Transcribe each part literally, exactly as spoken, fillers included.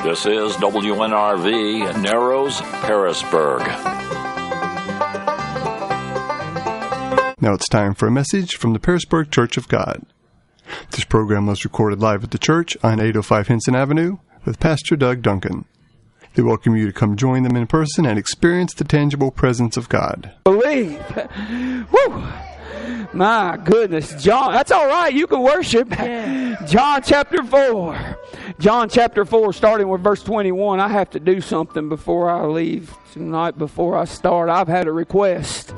This is W N R V, Narrows, Harrisburg. Now it's time for a message from the Harrisburg Church of God. This program was recorded live at the church on eight oh five Henson Avenue with Pastor Doug Duncan. They welcome you to come join them in person and experience the tangible presence of God. Believe. Woo! My goodness. John, that's all right. You can worship. Yeah. John chapter four. John chapter four, starting with verse twenty-one. I have to do something before I leave tonight, before I start. I've had a request.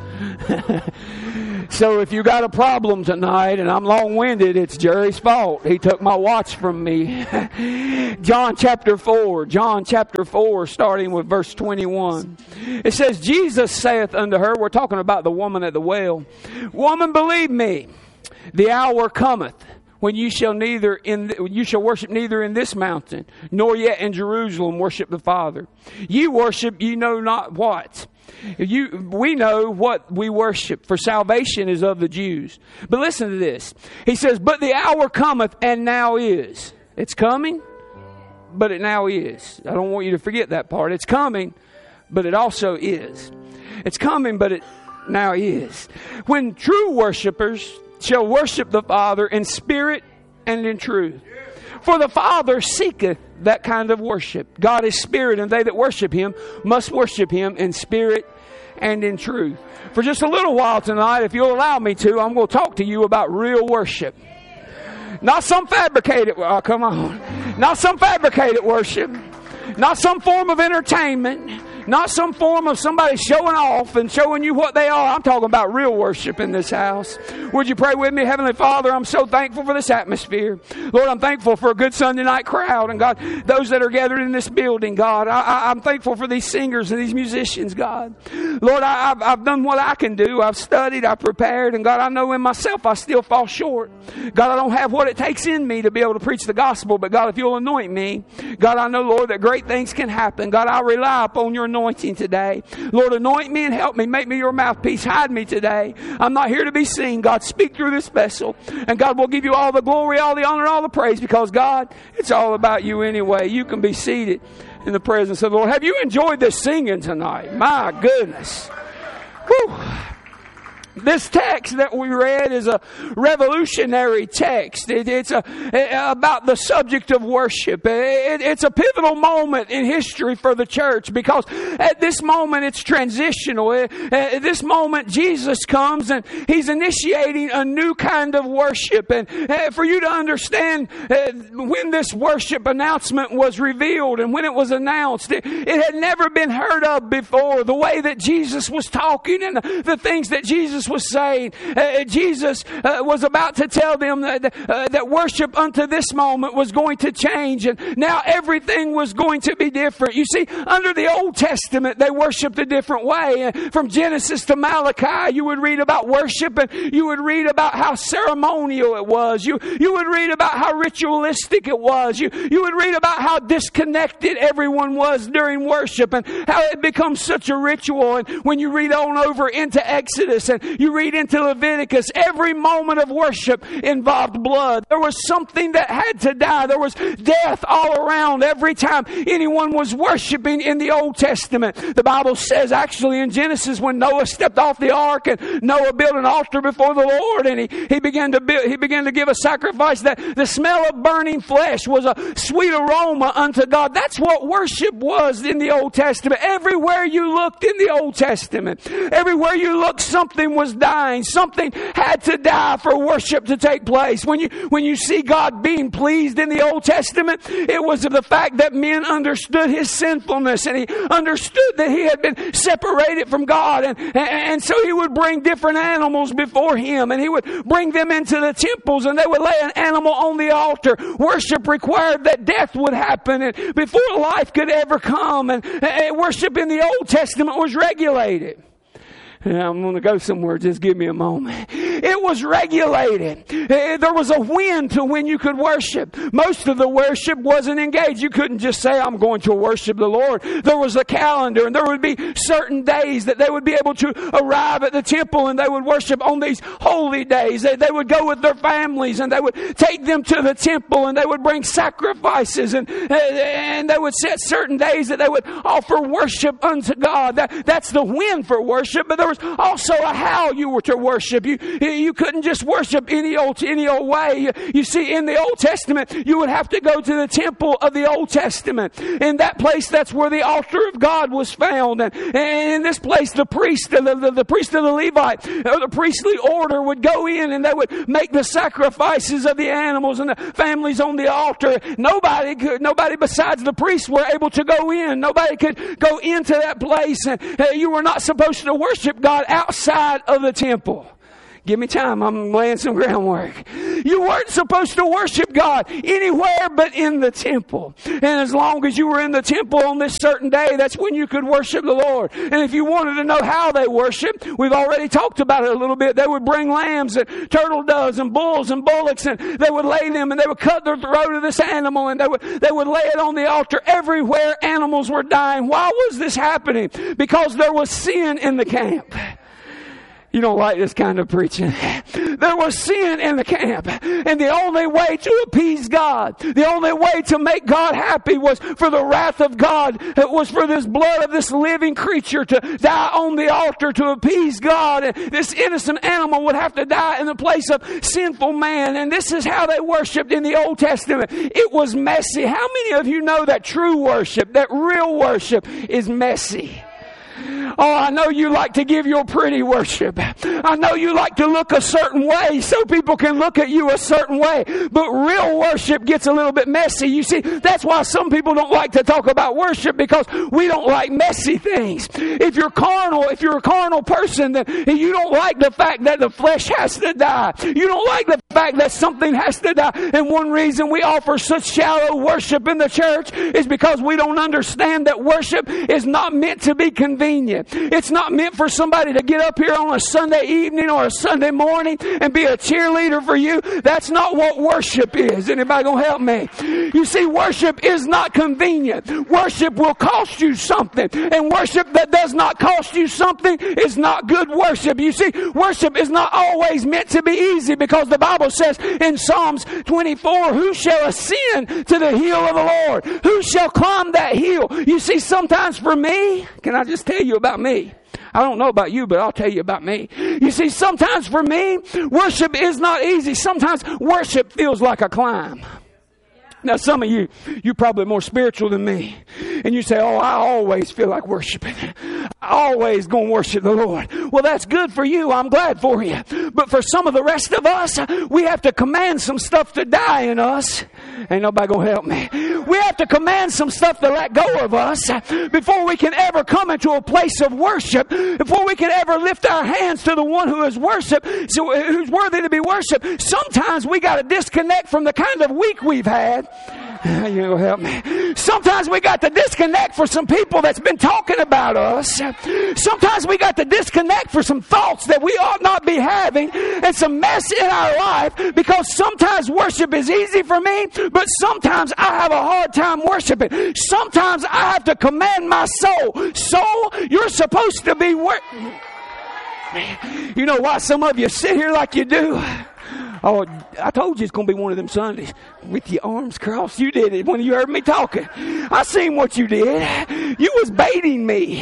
So if you got a problem tonight and I'm long-winded, it's Jerry's fault. He took my watch from me. John chapter four. John chapter four, starting with verse twenty-one. It says, Jesus saith unto her, we're talking about the woman at the well, Woman, believe me, the hour cometh when you shall neither in the, you shall worship neither in this mountain nor yet in Jerusalem worship the Father. You worship ye know not what. You, we know what we worship, for salvation is of the Jews. But listen to this. He says, but the hour cometh, and now is. It's coming, but it now is. I don't want you to forget that part. It's coming, but it also is. It's coming, but it now is. When true worshipers shall worship the Father in spirit and in truth. For the Father seeketh that kind of worship. God is spirit, and they that worship Him must worship Him in spirit and in truth. For just a little while tonight, if you'll allow me to, I'm going to talk to you about real worship. Not some fabricated, oh, come on. Not some fabricated worship. Not some form of entertainment. Not some form of somebody showing off and showing you what they are. I'm talking about real worship in this house. Would you pray with me? Heavenly Father, I'm so thankful for this atmosphere. Lord, I'm thankful for a good Sunday night crowd. And God, those that are gathered in this building, God, I, I, I'm thankful for these singers and these musicians, God. Lord, I, I've, I've done what I can do. I've studied, I've prepared. And God, I know in myself I still fall short. God, I don't have what it takes in me to be able to preach the gospel. But God, if you'll anoint me, God, I know, Lord, that great things can happen. God, I rely upon your anointing. Anointing today. Lord, anoint me and help me. Make me your mouthpiece. Hide me today. I'm not here to be seen. God, speak through this vessel. And God will give you all the glory, all the honor, and all the praise, because God, it's all about you anyway. You can be seated in the presence of the Lord. Have you enjoyed this singing tonight? My goodness. Whew. This text that we read is a revolutionary text. It, it's a, about the subject of worship. It, it's a pivotal moment in history for the church, because at this moment it's transitional. At this moment Jesus comes and He's initiating a new kind of worship. And for you to understand, when this worship announcement was revealed and when it was announced, it, it had never been heard of before. The way that Jesus was talking and the, the things that Jesus was saying. Uh, Jesus uh, was about to tell them that, uh, that worship unto this moment was going to change, and now everything was going to be different. You see, under the Old Testament, they worshiped a different way. Uh, from Genesis to Malachi, you would read about worship, and you would read about how ceremonial it was. You, you would read about how ritualistic it was. You, you would read about how disconnected everyone was during worship, and how it becomes such a ritual. And when you read on over into Exodus, and you read into Leviticus, every moment of worship involved blood. There was something that had to die. There was death all around every time anyone was worshiping in the Old Testament. The Bible says actually in Genesis, when Noah stepped off the ark and Noah built an altar before the Lord, and he, he began to build, he began to give a sacrifice, that the smell of burning flesh was a sweet aroma unto God. That's what worship was in the Old Testament. Everywhere you looked in the Old Testament, everywhere you looked, something was dying. Something had to die for worship to take place. When you when you see God being pleased in the Old Testament, it was of the fact that men understood His sinfulness, and He understood that He had been separated from God, and, and, and so He would bring different animals before Him, and He would bring them into the temples, and they would lay an animal on the altar. Worship required that death would happen, and before life could ever come, and, and worship in the Old Testament was regulated. I'm going to go somewhere. Just give me a moment. It was regulated. There was a when to when you could worship. Most of the worship wasn't engaged. You couldn't just say, I'm going to worship the Lord. There was a calendar, and there would be certain days that they would be able to arrive at the temple, and they would worship on these holy days. They, they would go with their families, and they would take them to the temple, and they would bring sacrifices, and, and they would set certain days that they would offer worship unto God. That, that's the when for worship, but there was also a how you were to worship. You, you couldn't just worship any old, any old way. You, you see, in the Old Testament, you would have to go to the temple of the Old Testament. In that place, that's where the altar of God was found. And, and in this place, the priest, the, the, the priest of the Levite, or the priestly order would go in, and they would make the sacrifices of the animals, and the families on the altar. Nobody could, nobody besides the priests were able to go in. Nobody could go into that place. And uh, you were not supposed to worship God outside of the temple. Give me time. I'm laying some groundwork. You weren't supposed to worship God anywhere but in the temple. And as long as you were in the temple on this certain day, that's when you could worship the Lord. And if you wanted to know how they worshiped, we've already talked about it a little bit. They would bring lambs and turtle doves and bulls and bullocks, and they would lay them, and they would cut the throat of this animal, and they would, they would lay it on the altar. Everywhere animals were dying. Why was this happening? Because there was sin in the camp. You don't like this kind of preaching. There was sin in the camp. And the only way to appease God, the only way to make God happy was for the wrath of God. It was for this blood of this living creature to die on the altar to appease God. And this innocent animal would have to die in the place of sinful man. And this is how they worshiped in the Old Testament. It was messy. How many of you know that true worship, that real worship, is messy? Oh, I know you like to give your pretty worship. I know you like to look a certain way so people can look at you a certain way. But real worship gets a little bit messy. You see, that's why some people don't like to talk about worship, because we don't like messy things. If you're carnal, if you're a carnal person, then you don't like the fact that the flesh has to die. You don't like the fact that something has to die. And one reason we offer such shallow worship in the church is because we don't understand that worship is not meant to be convenient. It's not meant for somebody to get up here on a Sunday evening or a Sunday morning and be a cheerleader for you. That's not what worship is. Anybody gonna help me? You see, worship is not convenient. Worship will cost you something. And worship that does not cost you something is not good worship. You see, worship is not always meant to be easy, because the Bible says in Psalms twenty-four, who shall ascend to the hill of the Lord? Who shall climb that hill? You see, sometimes for me, can I just tell you about me? I don't know about you, but I'll tell you about me. You see, sometimes for me, worship is not easy. Sometimes worship feels like a climb. Now, some of you, you're probably more spiritual than me. And you say, oh, I always feel like worshiping. I always going to worship the Lord. Well, that's good for you. I'm glad for you. But for some of the rest of us, we have to command some stuff to die in us. Ain't nobody going to help me. We have to command some stuff to let go of us before we can ever come into a place of worship, before we can ever lift our hands to the one who is worship, so who's worthy to be worshiped. Sometimes we got to disconnect from the kind of week we've had. You help me. Sometimes we got to disconnect for some people that's been talking about us. Sometimes we got to disconnect for some thoughts that we ought not be having, and some mess in our life, because sometimes worship is easy for me, but sometimes I have a hard time worshiping. Sometimes I have to command my soul. Soul, you're supposed to be wor- You know why some of you sit here like you do? Oh, I told you it's going to be one of them Sundays with your arms crossed. You did it when you heard me talking. I seen what you did. You was baiting me.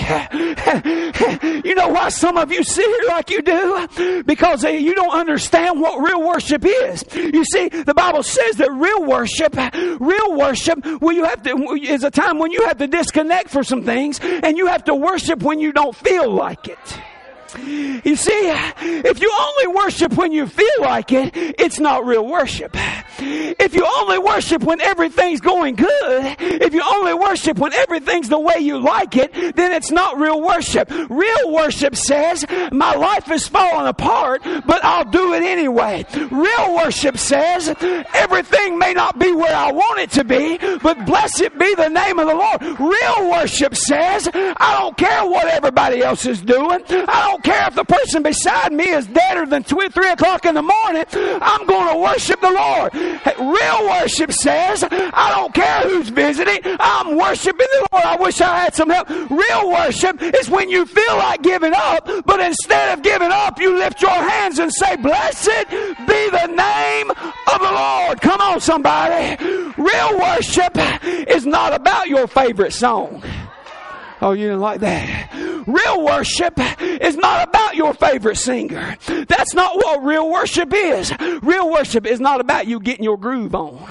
You know why some of you sit here like you do? Because you don't understand what real worship is. You see, the Bible says that real worship, real worship, well, you have to, is a time when you have to disconnect for some things, and you have to worship when you don't feel like it. You see, if you only worship when you feel like it, it's not real worship. If you only worship when everything's going good, if you only worship when everything's the way you like it, then it's not real worship. Real worship says, my life is falling apart, but I'll do it anyway. Real worship says, everything may not be where I want it to be, but blessed be the name of the Lord. Real worship says, I don't care what everybody else is doing. I don't care if the person beside me is deader than two, three o'clock in the morning. I'm going to worship the Lord. Real worship says, I don't care who's visiting. I'm worshiping the Lord. I wish I had some help. Real worship is when you feel like giving up, but instead of giving up, you lift your hands and say, blessed be the name of the Lord. Come on, somebody. Real worship is not about your favorite song. Oh, you didn't like that. Real worship is not about your favorite singer. That's not what real worship is. Real worship is not about you getting your groove on.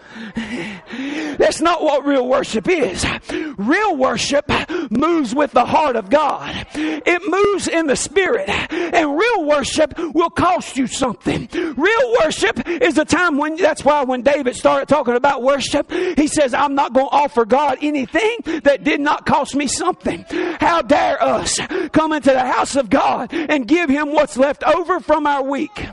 That's not what real worship is. Real worship moves with the heart of God. It moves in the Spirit. And real worship will cost you something. Real worship is a time when, that's why when David started talking about worship, he says, I'm not going to offer God anything that did not cost me something. How dare us come into the house of God and give Him what's left over from our week?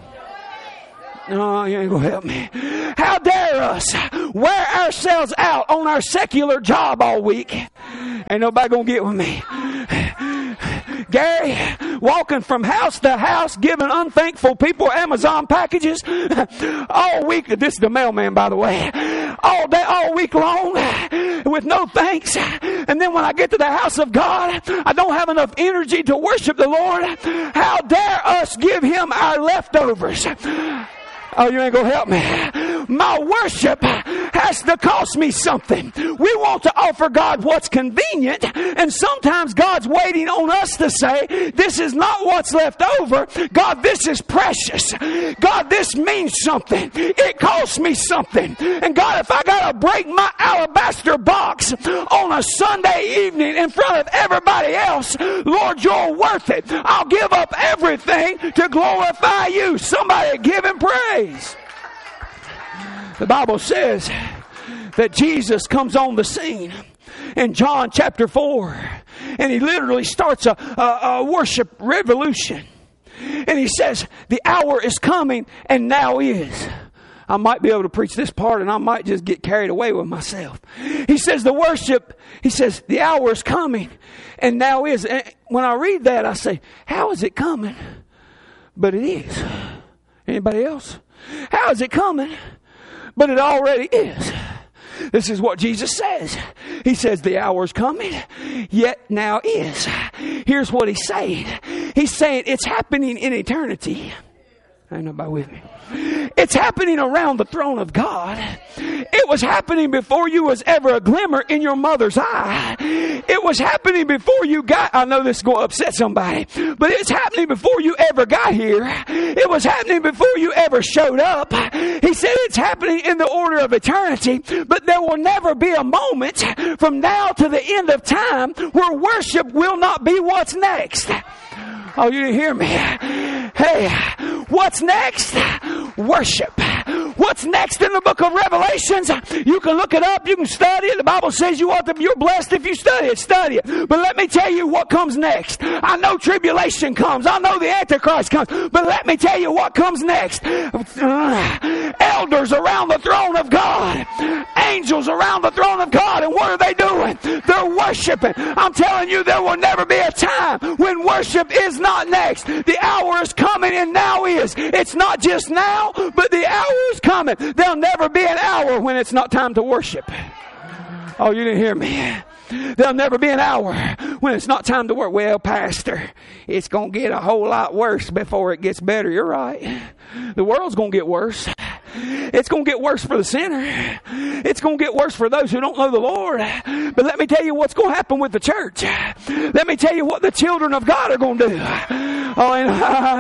No, you ain't gonna help me. How dare us wear ourselves out on our secular job all week? Ain't nobody gonna get with me. Gary, walking from house to house, giving unthankful people Amazon packages all week. This is the mailman, by the way. All day, all week long, with no thanks. And then when I get to the house of God, I don't have enough energy to worship the Lord. How dare us give Him our leftovers? Oh, you ain't gonna help me. My worship has to cost me something. We want to offer God what's convenient, and sometimes God's waiting on us to say, this is not what's left over. God, this is precious. God, this means something. It costs me something. And God, if I gotta break my alabaster box on a Sunday evening in front of everybody else, Lord, you're worth it. I'll give up everything to glorify you. Somebody give Him praise. The Bible says that Jesus comes on the scene in John chapter four, and He literally starts a, a, a worship revolution. And He says, the hour is coming, and now is. I might be able to preach this part, and I might just get carried away with myself. He says the worship, He says the hour is coming, and now is. And when I read that, I say, how is it coming? But it is. Anybody else? How is it coming? But it already is. This is what Jesus says. He says the hour is coming, yet now is. Here's what He's saying. He's saying it's happening in eternity. Ain't nobody with me. It's happening around the throne of God. It was happening before you was ever a glimmer in your mother's eye. It was happening before you got, I know this is going to upset somebody, but it's happening before you ever got here. It was happening before you ever showed up. He said it's happening in the order of eternity, but there will never be a moment from now to the end of time where worship will not be what's next. Oh, you didn't hear me. Hey, what's next? Worship. What's next in the book of Revelations? You can look it up. You can study it. The Bible says you ought to, you're blessed if you study it. Study it. But let me tell you what comes next. I know tribulation comes. I know the Antichrist comes. But let me tell you what comes next. Uh, elders around the throne of God. Angels around the throne of God. And what are they doing? They're worshiping. I'm telling you, there will never be a time when worship is not next. The hour is coming, and now is. It's not just now, but the hour is coming. There'll never be an hour when it's not time to worship. Oh, you didn't hear me. There'll never be an hour when it's not time to work. Well, Pastor, it's going to get a whole lot worse before it gets better. You're right. The world's going to get worse. It's going to get worse for the sinner. It's going to get worse for those who don't know the Lord. But let me tell you what's going to happen with the church. Let me tell you what the children of God are going to do. Oh, and,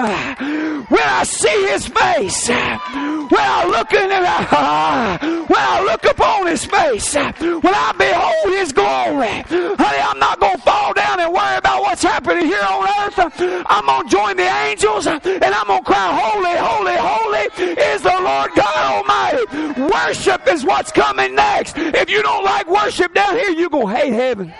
uh, when I see His face, when I look in it, uh, when I look upon His face, when I behold His glory, honey, I'm not going to fall down and worry about what's happening here on earth. I'm going to join the angels, and I'm going to cry, holy, holy, holy is the Lord God Almighty. Worship is what's coming next. If you don't like worship down here, you're going to hate heaven.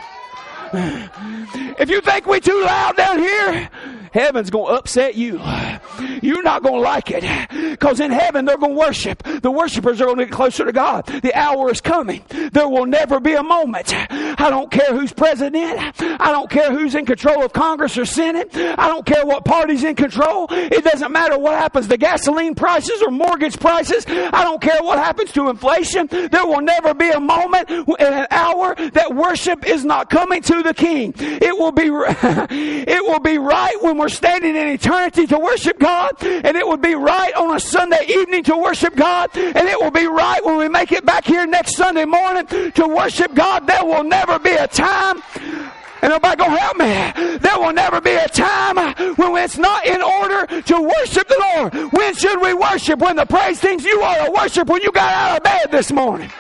If you think we're too loud down here, heaven's going to upset you. You're not going to like it. Because in heaven, they're going to worship. The worshipers are going to get closer to God. The hour is coming. There will never be a moment. I don't care who's president. I don't care who's in control of Congress or Senate. I don't care what party's in control. It doesn't matter what happens to gasoline prices or mortgage prices. I don't care what happens to inflation. There will never be a moment in an hour that worship is not coming to the King. It will be, it will be right when we're standing in eternity to worship God, and it would be right on a Sunday evening to worship God, and it will be right when we make it back here next Sunday morning to worship God. There will never be a time, and nobody gonna help me, there will never be a time when it's not in order to worship the Lord. When should we worship? When the praise teams, you ought to worship when you got out of bed this morning.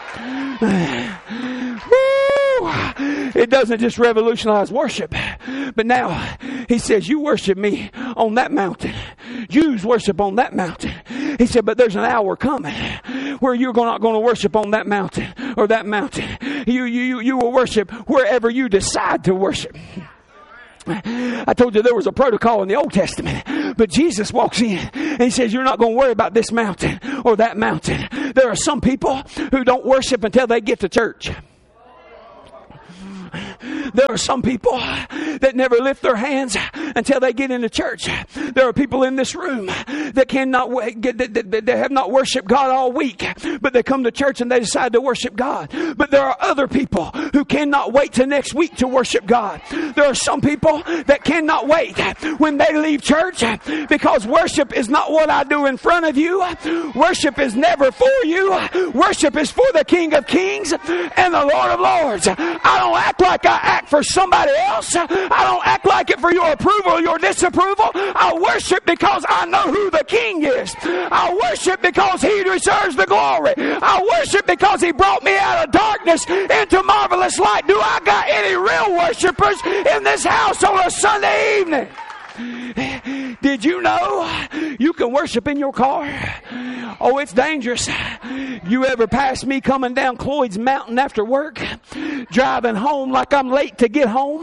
It doesn't just revolutionize worship, but now he says, you worship me on that mountain. Jews worship on that mountain. He said, but there's an hour coming where you're not going to worship on that mountain or that mountain. You, you, you will worship wherever you decide to worship. I told you there was a protocol in the Old Testament, but Jesus walks in and he says, you're not going to worry about this mountain or that mountain. There are some people who don't worship until they get to church. There are some people that never lift their hands until they get into church. There are people in this room that cannot that have not worshiped God all week, but they come to church and they decide to worship God. But there are other people who cannot wait till next week to worship God. There are some people that cannot wait when they leave church, because worship is not what I do in front of you. Worship is never for you. Worship is for the King of Kings and the Lord of Lords. I don't act like I act for somebody else. I don't act like it for your approval or your disapproval. I worship because I know who the King is. I worship because He deserves the glory. I worship because He brought me out of darkness into marvelous light. Do I got any real worshipers in this house on a Sunday evening? Did you know you can worship in your car? Oh, it's dangerous. You ever pass me coming down Cloyd's Mountain after work, driving home like I'm late to get home?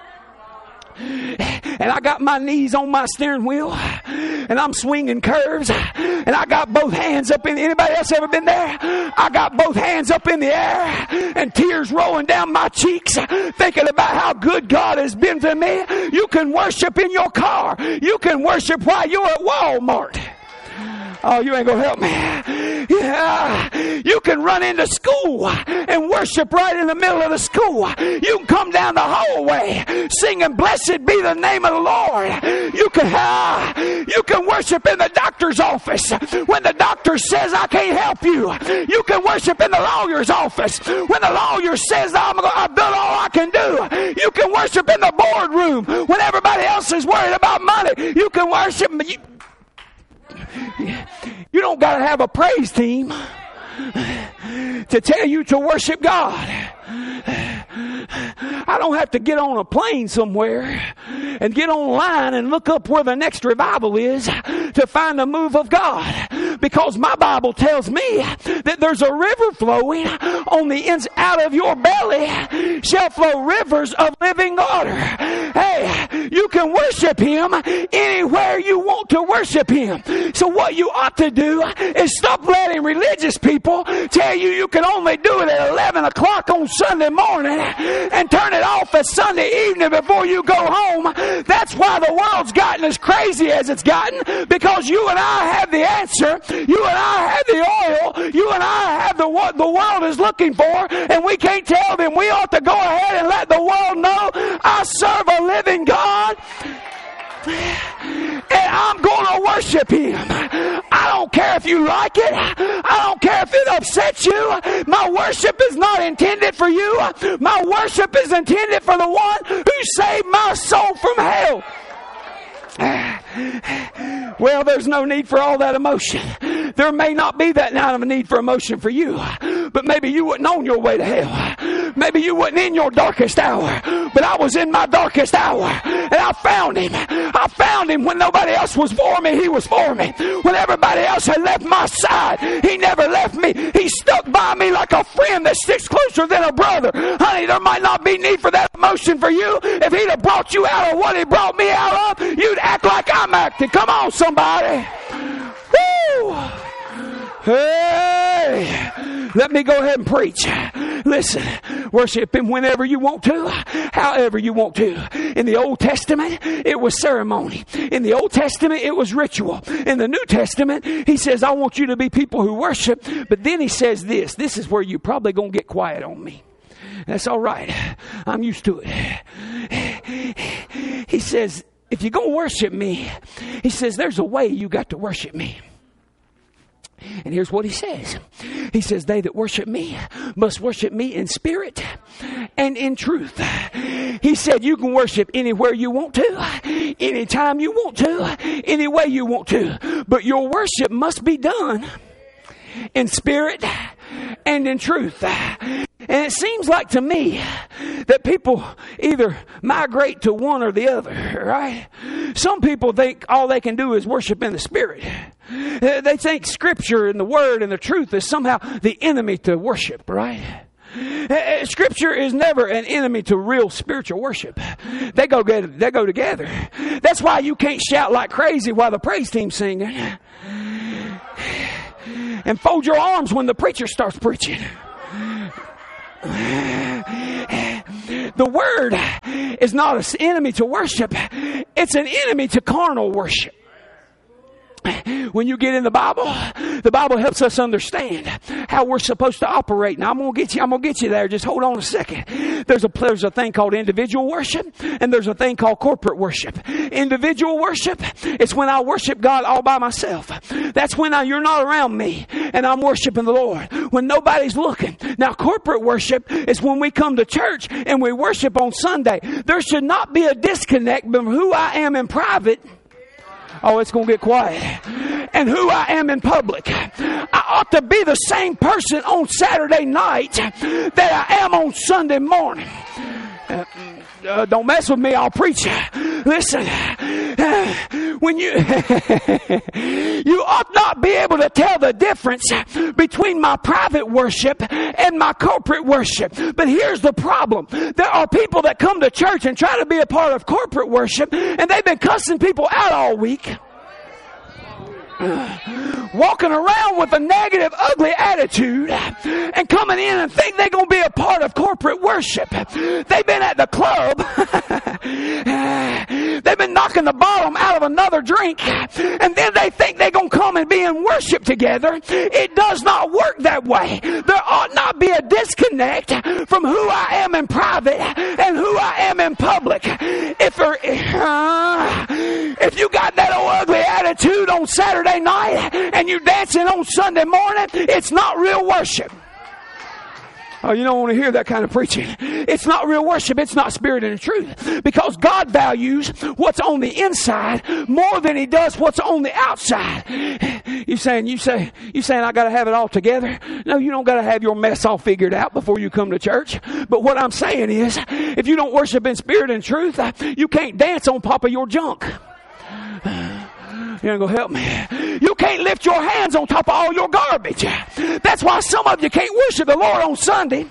And I got my knees on my steering wheel, and I'm swinging curves, and I got both hands up in. Anybody else ever been there? I got both hands up in the air, and tears rolling down my cheeks, thinking about how good God has been to me. You can worship in your car. You can worship while you're at Walmart. Oh, you ain't gonna help me. Yeah. You can run into school and worship right in the middle of the school. You can come down the hallway singing, blessed be the name of the Lord. You can, uh, you can worship in the doctor's office when the doctor says, I can't help you. You can worship in the lawyer's office when the lawyer says, I'm, I've done all I can do. You can worship in the boardroom when everybody else is worried about money. You can worship. You, You don't got to have a praise team to tell you to worship God. I don't have to get on a plane somewhere and get online and look up where the next revival is to find a move of God, because my Bible tells me that there's a river flowing on the ins out of your belly shall flow rivers of living water. Hey, you can worship Him anywhere you want to worship Him. So what you ought to do is stop letting religious people tell you you can only do it at eleven o'clock on Sunday morning and turn it off at Sunday evening before you go home. That's why the world's gotten as crazy as it's gotten, because you and I have the answer. You and I have the oil. You and I have the what the world is looking for, and we can't tell them. We ought to go ahead and let the world know I serve a living God, and I'm going to worship Him. I don't care if you like it. I don't care if it upsets you. My worship is not intended for you. My worship is intended for the one who saved my soul from hell. Well, there's no need for all that emotion. There may not be that kind of a need for emotion for you, but maybe you wouldn't on your way to hell. Maybe you wasn't in your darkest hour, but I was in my darkest hour. And I found him. I found him when nobody else was for me. He was for me. When everybody else had left my side, he never left me. He stuck by me like a friend that sticks closer than a brother. Honey, there might not be need for that emotion for you. If he'd have brought you out of what he brought me out of, you'd act like I'm acting. Come on, somebody. Woo! Hey, let me go ahead and preach. Listen, worship him whenever you want to, however you want to. In the Old Testament, it was ceremony. In the Old Testament, it was ritual. In the New Testament, he says, I want you to be people who worship. But then he says this. This is where you're probably going to get quiet on me. That's all right. I'm used to it. He says, if you're going to worship me, he says, there's a way you got to worship me. And here's what he says. He says, they that worship me must worship me in spirit and in truth. He said, you can worship anywhere you want to, anytime you want to, any way you want to. But your worship must be done in spirit and in truth. And it seems like to me that people either migrate to one or the other, right? Some people think all they can do is worship in the spirit. They think Scripture and the Word and the truth is somehow the enemy to worship, right? Scripture is never an enemy to real spiritual worship. They go get, they go together. That's why you can't shout like crazy while the praise team's singing. And fold your arms when the preacher starts preaching. The Word is not an enemy to worship. It's an enemy to carnal worship. When you get in the Bible, the Bible helps us understand how we're supposed to operate. Now I'm gonna get you. I'm gonna get you there. Just hold on a second. There's a there's a thing called individual worship, and there's a thing called corporate worship. Individual worship is when I worship God all by myself. That's when I, you're not around me, and I'm worshiping the Lord when nobody's looking. Now corporate worship is when we come to church and we worship on Sunday. There should not be a disconnect between who I am in private. Oh, it's going to get quiet. And who I am in public. I ought to be the same person on Saturday night that I am on Sunday morning. Uh, uh, don't mess with me, I'll preach. Listen, uh, when you you ought not be able to tell the difference between my private worship and my corporate worship. But here's the problem. There are people that come to church and try to be a part of corporate worship, and they've been cussing people out all week. Walking around with a negative, ugly attitude and coming in and think they're going to be a part of corporate worship. They've been at the club. They've been knocking the bottom out of another drink, and then they think they're going to come and be in worship together. It does not work that way. There ought not be a disconnect from who I am in private and who I am in public. If, there, uh, if you got that old ugly attitude on Saturday night and you dancing on Sunday morning, it's not real worship. Oh, you don't want to hear that kind of preaching. It's not real worship. It's not spirit and truth. Because God values what's on the inside more than He does what's on the outside. You saying, you say, you saying I got to have it all together? No, you don't got to have your mess all figured out before you come to church. But what I'm saying is, if you don't worship in spirit and truth, you can't dance on top of your junk. You ain't gonna help me. You can't lift your hands on top of all your garbage. That's why some of you can't worship the Lord on Sunday.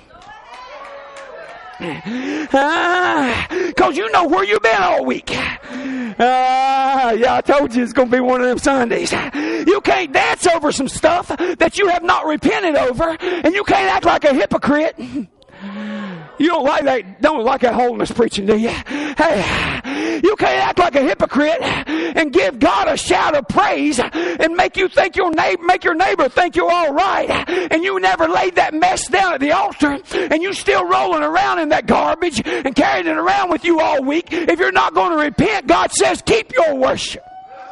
Because uh, you know where you've been all week. Uh, yeah, I told you it's going to be one of them Sundays. You can't dance over some stuff that you have not repented over, and you can't act like a hypocrite. You don't like that, don't like that holiness preaching, do you? Hey, you can't act like a hypocrite and give God a shout of praise and make you think your neighbor, make your neighbor think you're all right, and you never laid that mess down at the altar, and you still rolling around in that garbage and carrying it around with you all week. If you're not going to repent, God says keep your worship.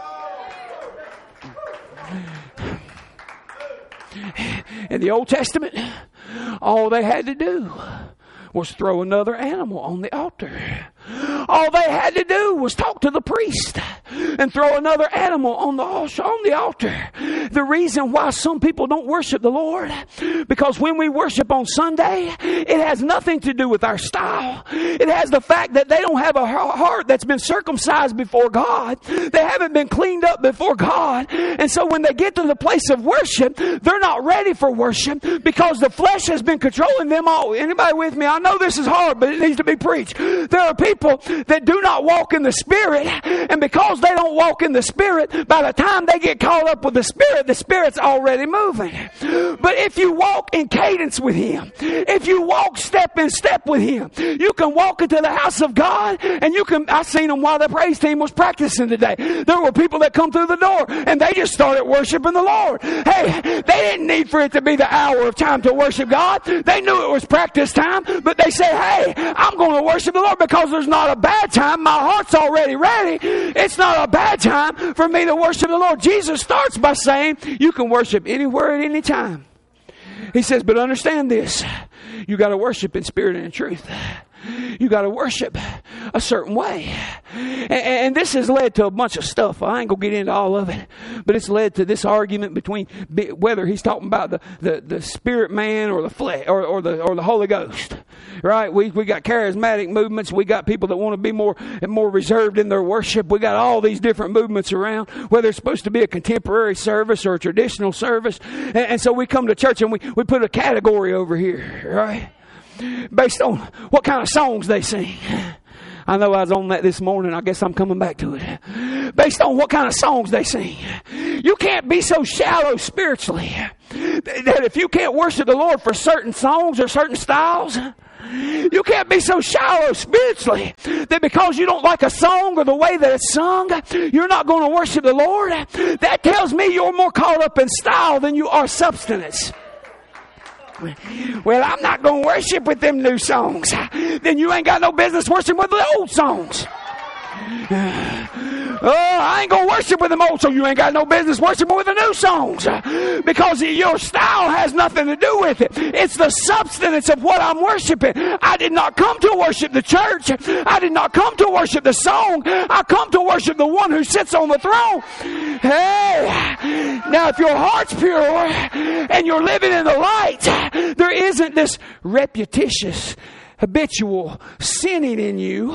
In the Old Testament, all they had to do was throw another animal on the altar. All they had to do was talk to the priest and throw another animal on the on the altar. The reason why some people don't worship the Lord, because when we worship on Sunday, it has nothing to do with our style. It has the fact that they don't have a heart that's been circumcised before God. They haven't been cleaned up before God. And so when they get to the place of worship, they're not ready for worship because the flesh has been controlling them all. Anybody with me? I know this is hard, but it needs to be preached. There are people that do not walk in the Spirit, and because they don't walk in the Spirit, by the time they get caught up with the Spirit, the Spirit's already moving. But if you walk in cadence with Him, if you walk step in step with Him, you can walk into the house of God, and you can, I seen them while the praise team was practicing today. There were people that come through the door, and they just started worshiping the Lord. Hey, they didn't need for it to be the hour of time to worship God. They knew it was practice time, but they said, hey, I'm going to worship the Lord because there's not a bad time. My heart's already ready. It's not a bad time for me to worship the Lord. Jesus starts by saying, you can worship anywhere at any time. He says, but understand this. You got to worship in spirit and in truth. You got to worship a certain way. And, and this has led to a bunch of stuff. I ain't going to get into all of it. But it's led to this argument between whether he's talking about the, the, the spirit man or the flesh or, or the or the Holy Ghost. Right? We we got charismatic movements. We got people that want to be more more reserved in their worship. We got all these different movements around, whether it's supposed to be a contemporary service or a traditional service. And, and so we come to church and we, we put a category over here, right? Based on what kind of songs they sing. I know I was on that this morning. I guess I'm coming back to it. Based on what kind of songs they sing. You can't be so shallow spiritually that if you can't worship the Lord for certain songs or certain styles, you can't be so shallow spiritually that because you don't like a song or the way that it's sung, you're not going to worship the Lord. That tells me you're more caught up in style than you are substance. Well, I'm not going to worship with them new songs. Then you ain't got no business worshiping with the old songs. Oh, I ain't going to worship with them old, so you ain't got no business worshiping with the new songs. Because your style has nothing to do with it. It's the substance of what I'm worshiping. I did not come to worship the church. I did not come to worship the song. I come to worship the one who sits on the throne. Hey, now if your heart's pure and you're living in the light, there isn't this repetitious, habitual sinning in you.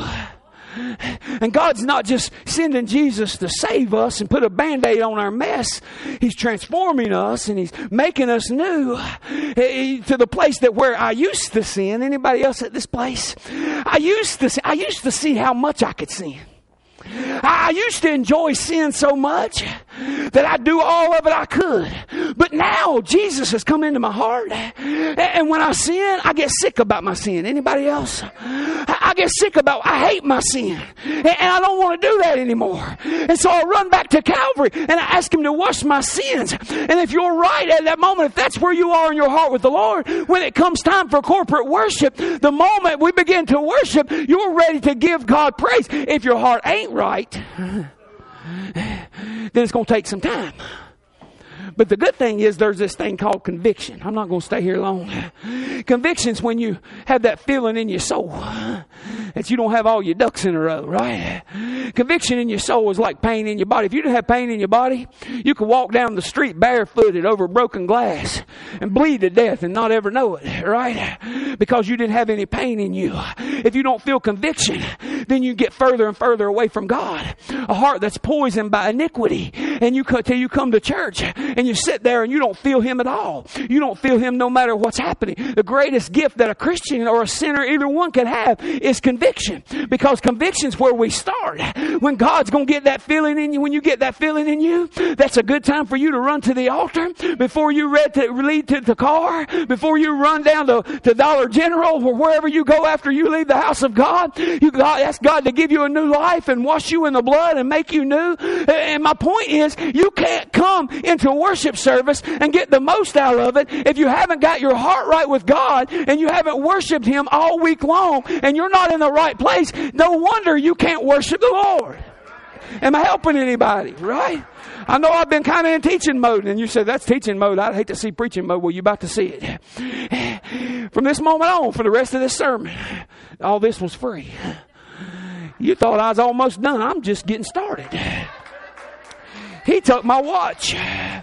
And God's not just sending Jesus to save us and put a Band-Aid on our mess. He's transforming us and He's making us new to the place that where I used to sin. Anybody else at this place? I used to I used to see how much I could sin. I used to enjoy sin so much that I'd do all of it I could. But now Jesus has come into my heart. And when I sin, I get sick about my sin. Anybody else? I get sick about, I hate my sin. And I don't want to do that anymore. And so I run back to Calvary and I ask Him to wash my sins. And if you're right at that moment, if that's where you are in your heart with the Lord, when it comes time for corporate worship, the moment we begin to worship, you're ready to give God praise. If your heart ain't right, then it's going to take some time. But the good thing is there's this thing called conviction. I'm not going to stay here long. Conviction's when you have that feeling in your soul that you don't have all your ducks in a row, right? Conviction in your soul is like pain in your body. If you didn't have pain in your body, you could walk down the street barefooted over broken glass and bleed to death and not ever know it, right? Because you didn't have any pain in you. If you don't feel conviction, then you get further and further away from God. A heart that's poisoned by iniquity. And you till you come to church and you sit there and you don't feel Him at all. You don't feel Him no matter what's happening. The greatest gift that a Christian or a sinner, either one, can have is conviction. Because conviction's where we start. When God's going to get that feeling in you, when you get that feeling in you, that's a good time for you to run to the altar before you read to lead to the car, before you run down to, to Dollar General or wherever you go after you leave the house of God. You God, ask God to give you a new life and wash you in the blood and make you new. And my point is, you can't come into worship service and get the most out of it if you haven't got your heart right with God and you haven't worshiped Him all week long and you're not in the right place. No wonder you can't worship the Lord. Am I helping anybody? Right? I know I've been kind of in teaching mode, and you said that's teaching mode. I'd hate to see preaching mode. Well, you're about to see it. From this moment on, for the rest of this sermon, all this was free. You thought I was almost done. I'm just getting started. He took my watch.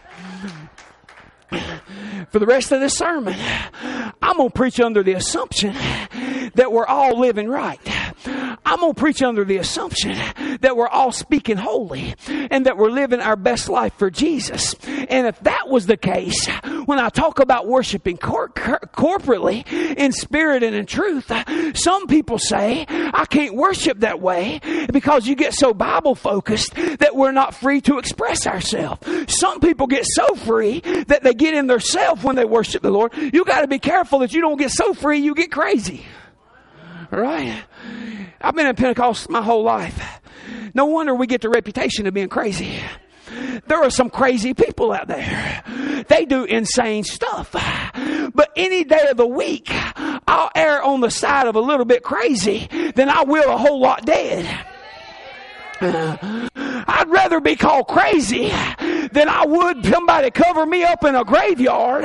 For the rest of this sermon, I'm going to preach under the assumption that we're all living right. I'm going to preach under the assumption that we're all speaking holy and that we're living our best life for Jesus. And if that was the case, when I talk about worshiping cor- cor- corporately in spirit and in truth, some people say, I can't worship that way because you get so Bible focused that we're not free to express ourselves. Some people get so free that they get in their self when they worship the Lord. You got to be careful that you don't get so free you get crazy. All right? I've been in Pentecost my whole life. No wonder we get the reputation of being crazy. There are some crazy people out there. They do insane stuff. But any day of the week, I'll err on the side of a little bit crazy than I will a whole lot dead. I'd rather be called crazy than I would somebody cover me up in a graveyard.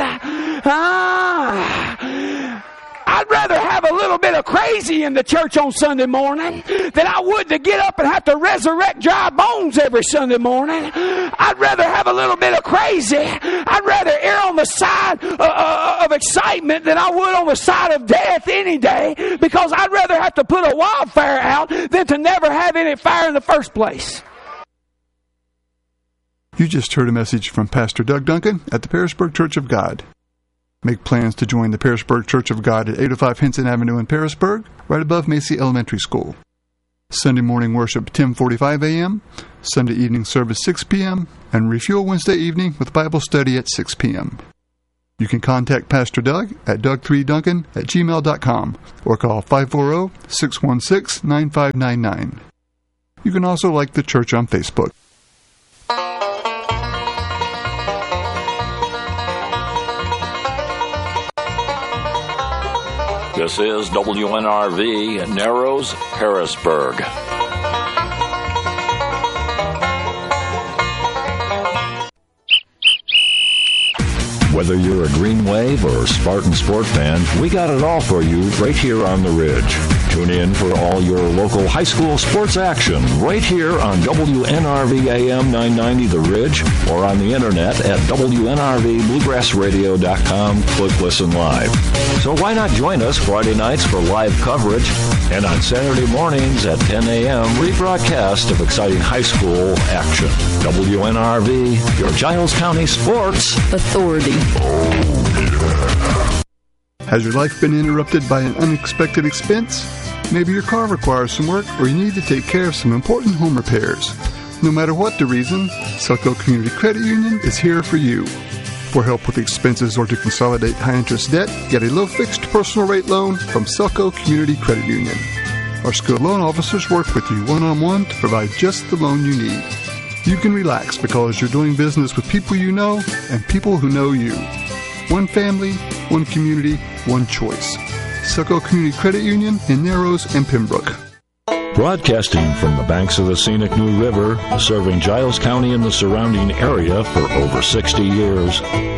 Ah, I'd rather have a little bit of crazy in the church on Sunday morning than I would to get up and have to resurrect dry bones every Sunday morning. I'd rather have a little bit of crazy. I'd rather err on the side uh, of excitement than I would on the side of death any day, because I'd rather have to put a wildfire out than to never have any fire in the first place. You just heard a message from Pastor Doug Duncan at the Pearisburg Church of God. Make plans to join the Pearisburg Church of God at eight oh five Henson Avenue in Pearisburg, right above Macy Elementary School. Sunday morning worship ten forty-five a.m., Sunday evening service six p.m., and refuel Wednesday evening with Bible study at six p.m. You can contact Pastor Doug at doug three duncan at gmail dot com or call five four zero, six one six, nine five nine nine. You can also like the church on Facebook. This is W N R V, Narrows, Harrisburg. Whether you're a Green Wave or Spartan Sport fan, we got it all for you right here on the Ridge. Tune in for all your local high school sports action right here on W N R V A M nine ninety The Ridge or on the internet at W N R V bluegrass radio dot com. Click Listen Live. So why not join us Friday nights for live coverage and on Saturday mornings at ten a.m. rebroadcast of exciting high school action. W N R V, your Giles County Sports Authority. Oh, yeah. Has your life been interrupted by an unexpected expense? Maybe your car requires some work or you need to take care of some important home repairs. No matter what the reason, Selco Community Credit Union is here for you. For help with expenses or to consolidate high-interest debt, get a low-fixed personal rate loan from Selco Community Credit Union. Our skilled loan officers work with you one-on-one to provide just the loan you need. You can relax because you're doing business with people you know and people who know you. One family, one community, one choice. Selco Community Credit Union in Narrows and Pembroke. Broadcasting from the banks of the scenic New River, serving Giles County and the surrounding area for over sixty years.